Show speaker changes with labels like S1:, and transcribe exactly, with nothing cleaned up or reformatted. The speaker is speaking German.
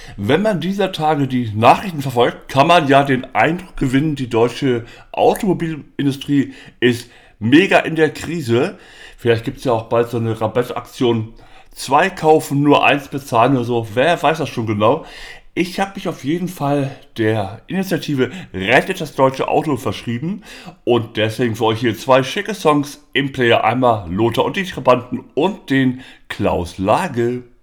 S1: Wenn man dieser Tage die Nachrichten verfolgt, kann man ja den Eindruck gewinnen, die deutsche Automobilindustrie ist mega in der Krise. Vielleicht gibt es ja auch bald so eine Rabattaktion. Zwei kaufen, nur eins bezahlen oder so. Wer weiß das schon genau? Ich habe mich auf jeden Fall der Initiative Rettet das deutsche Auto verschrieben und deswegen für euch hier zwei schicke Songs im Player. Einmal Lothar und die Trabanten und den Klaus Lage.